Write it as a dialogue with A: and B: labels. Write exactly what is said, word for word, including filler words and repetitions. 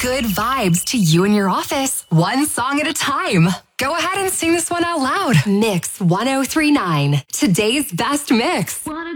A: good vibes to you and your office, one song at a time. Go ahead and sing this one out loud. Mix one oh three point nine, today's best mix.